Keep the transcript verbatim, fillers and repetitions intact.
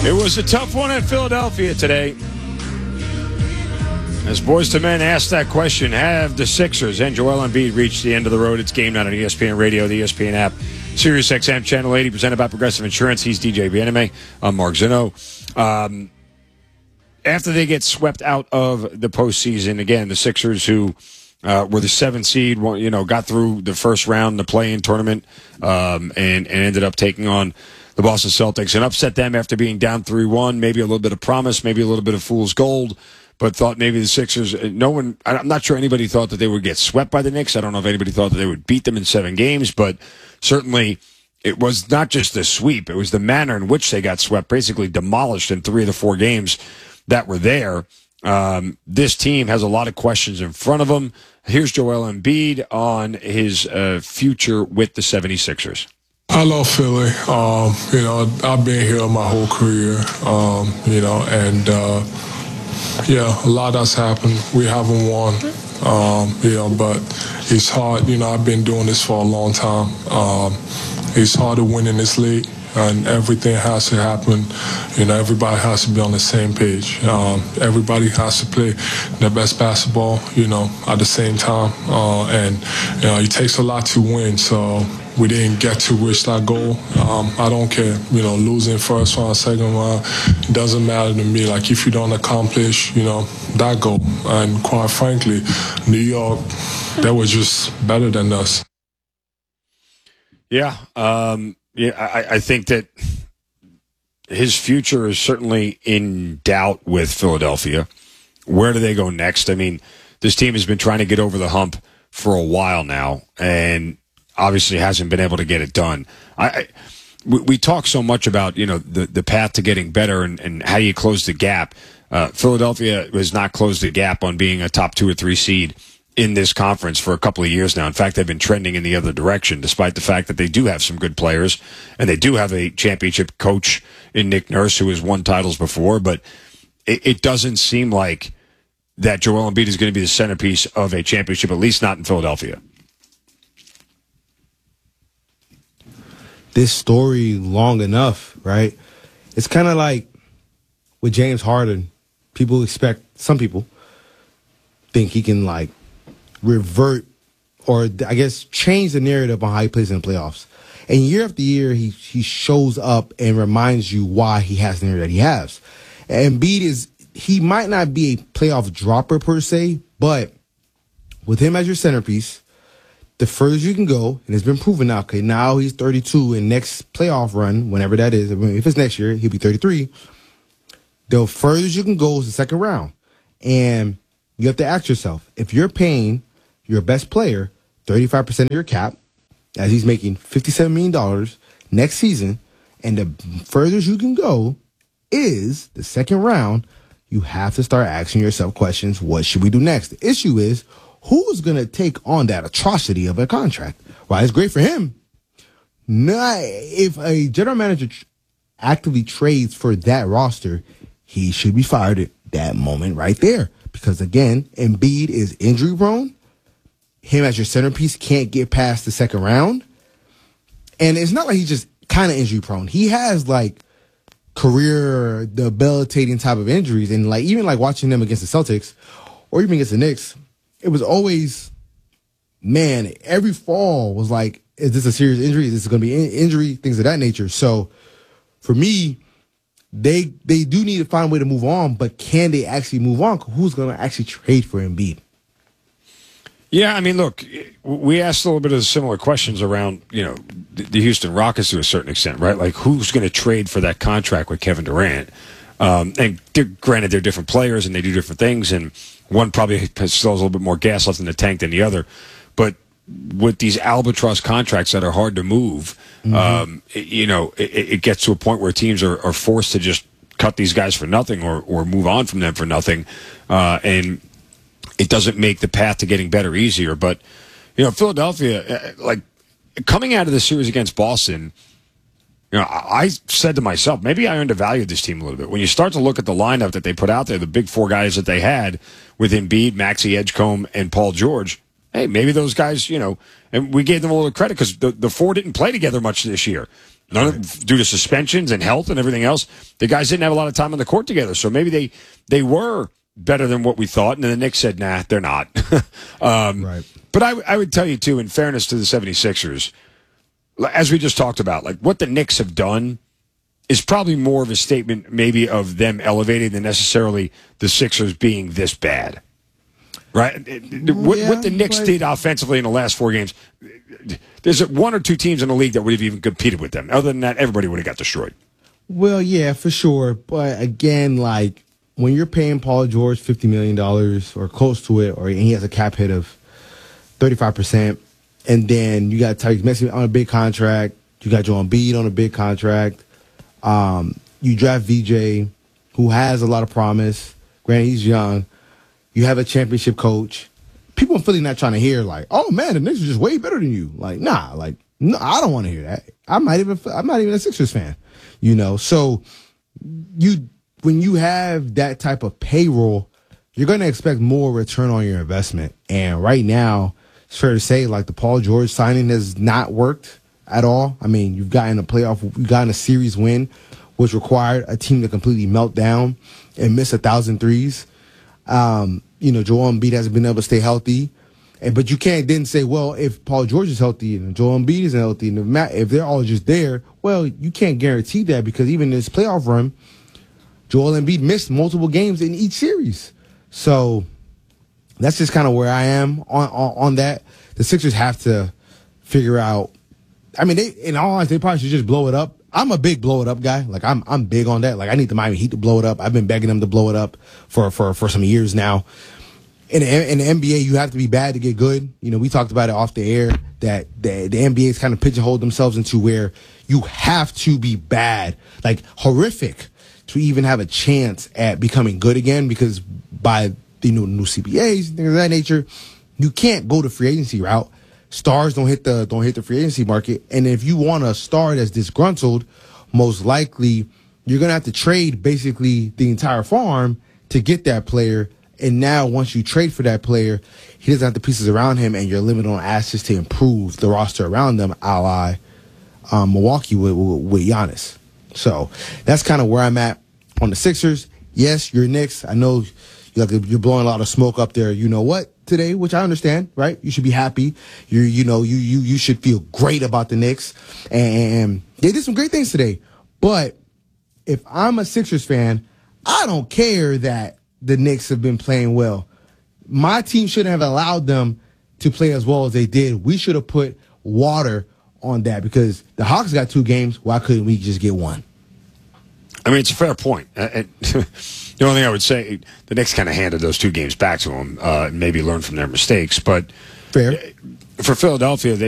It was a tough one at Philadelphia today. As Boys to Men asked that question, have the Sixers and Joel Embiid reached the end of the road? It's Game Night on E S P N Radio, the E S P N app, Sirius X M Channel eighty, presented by Progressive Insurance. He's D J Bieneme. I'm Mark Zeno. Um, after they get swept out of the postseason, again, the Sixers, who uh, were the seventh seed, you know, got through the first round, the play-in tournament, um, and, and ended up taking on the Boston Celtics and upset them after being down three one. Maybe a little bit of promise, maybe a little bit of fool's gold, but thought maybe the Sixers, no one, I'm not sure anybody thought that they would get swept by the Knicks. I don't know if anybody thought that they would beat them in seven games, but certainly it was not just the sweep. It was the manner in which they got swept, basically demolished in three of the four games that were there. Um, this team has a lot of questions in front of them. Here's Joel Embiid on his uh, future with the seventy-sixers. I love Philly. Um, you know, I've been here my whole career, um, you know, and, uh, yeah, a lot has happened. We haven't won, um, you know, but it's hard. You know, I've been doing this for a long time. Um, it's hard to win in this league, and everything has to happen. You know, everybody has to be on the same page. Um, everybody has to play their best basketball, you know, at the same time. Uh, and, you know, it takes a lot to win, so we didn't get to reach that goal. Um, I don't care, you know, losing first round, second round, it doesn't matter to me. Like, if you don't accomplish, you know, that goal. And quite frankly, New York, they were just better than us. Yeah, um, yeah, I, I think that his future is certainly in doubt with Philadelphia. Where do they go next? I mean, this team has been trying to get over the hump for a while now, and obviously hasn't been able to get it done. I, I we, we talk so much about, you know, the, the path to getting better and, and how you close the gap. Uh, Philadelphia has not closed the gap on being a top two or three seed in this conference for a couple of years now. In fact, they've been trending in the other direction, despite the fact that they do have some good players and they do have a championship coach in Nick Nurse who has won titles before. But it, it doesn't seem like that Joel Embiid is going to be the centerpiece of a championship, at least not in Philadelphia. This story long enough, right? It's kind of like with James Harden. People expect, some people think he can, like, revert or, I guess, change the narrative on how he plays in the playoffs. And year after year, he he shows up and reminds you why he has the narrative that he has. And Embiid is, he might not be a playoff dropper per se, but with him as your centerpiece, the furthest you can go, and it's been proven now, okay, now he's thirty-two, and next playoff run, whenever that is, I mean, if it's next year, he'll be thirty-three. The furthest you can go is the second round. And you have to ask yourself, if you're paying your best player thirty-five percent of your cap, as he's making fifty-seven million dollars next season, and the furthest you can go is the second round, you have to start asking yourself questions, what should we do next? The issue is, who's going to take on that atrocity of a contract? Well, it's great for him. Not, if a general manager tr- actively trades for that roster, he should be fired at that moment right there. Because, again, Embiid is injury prone. Him as your centerpiece can't get past the second round. And it's not like he's just kind of injury prone. He has, like, career debilitating type of injuries. And, like, even, like, watching them against the Celtics or even against the Knicks, it was always, man, every fall was like, is this a serious injury? Is this going to be an injury? Things of that nature. So for me, they they do need to find a way to move on, but can they actually move on? Who's going to actually trade for Embiid? Yeah, I mean, look, we asked a little bit of similar questions around, you know, the Houston Rockets to a certain extent, right? Like, who's going to trade for that contract with Kevin Durant? Um, and they're, granted, they're different players and they do different things, and one probably has, still has a little bit more gas left in the tank than the other. But with these albatross contracts that are hard to move, mm-hmm. um, it, you know, it, it gets to a point where teams are, are forced to just cut these guys for nothing or, or move on from them for nothing. Uh, and it doesn't make the path to getting better easier. But, you know, Philadelphia, like, coming out of the series against Boston, you know, I said to myself, maybe I undervalued this team a little bit. When you start to look at the lineup that they put out there, the big four guys that they had with Embiid, Maxey Edgecombe, and Paul George, hey, maybe those guys, you know, and we gave them a little credit because the, the four didn't play together much this year. None of, due to suspensions and health and everything else, the guys didn't have a lot of time on the court together. So maybe they they were better than what we thought. And then the Knicks said, nah, they're not. um, Right. But I, I would tell you, too, in fairness to the seventy-sixers, as we just talked about, like what the Knicks have done is probably more of a statement maybe of them elevating than necessarily the Sixers being this bad. Right? What, Yeah, what the Knicks but- did offensively in the last four games, there's one or two teams in the league that would have even competed with them. Other than that, everybody would have got destroyed. Well, yeah, for sure. But again, like when you're paying Paul George fifty million dollars or close to it, or and he has a cap hit of thirty-five percent, and then you got Tyrese Maxey on a big contract, you got Joel Embiid on a big contract, um, you draft V J, who has a lot of promise. Granted, he's young. You have a championship coach. People in Philly not trying to hear like, oh man, the Knicks are just way better than you. Like, nah, like, no, I don't want to hear that. I'm not even, I'm not even a Sixers fan, you know. So you, when you have that type of payroll, you're going to expect more return on your investment. And right now, it's fair to say like the Paul George signing has not worked at all. I mean, you've gotten a playoff, you've gotten a series win, which required a team to completely melt down and miss a thousand threes. Um, you know, Joel Embiid hasn't been able to stay healthy. And, but you can't then say, well, if Paul George is healthy and Joel Embiid isn't healthy, and if, Matt, if they're all just there, well, you can't guarantee that because even in this playoff run, Joel Embiid missed multiple games in each series. So that's just kind of where I am on, on, on that. The Sixers have to figure out. I mean, they, in all honesty, they probably should just blow it up. I'm a big blow it up guy. Like I'm, I'm big on that. Like I need the Miami Heat to blow it up. I've been begging them to blow it up for, for, for some years now. In the, in the N B A, you have to be bad to get good. You know, we talked about it off the air that the, the N B A's kind of pigeonholed themselves into where you have to be bad, like horrific, to even have a chance at becoming good again. Because by the new, new C B As, things of that nature, you can't go the free agency route. Stars don't hit the don't hit the free agency market, and if you want a star that's disgruntled, most likely you're gonna have to trade basically the entire farm to get that player. And now, once you trade for that player, he doesn't have the pieces around him, and you're limited on assets to improve the roster around them, a la um, Milwaukee with, with, with Giannis. So that's kind of where I'm at on the Sixers. Yes, you're Knicks. I know you're, like, you're blowing a lot of smoke up there. You know what? Today, which I understand, right? You should be happy. You you know you you you should feel great about the Knicks, and they did some great things today. But if I'm a Sixers fan, I don't care that the Knicks have been playing well. My team shouldn't have allowed them to play as well as they did. We should have put water on that because the Hawks got two games. Why couldn't we just get one? I mean, it's a fair point. Uh, and the only thing I would say, the Knicks kind of handed those two games back to them, uh, and maybe learned from their mistakes. But Fair. for Philadelphia, they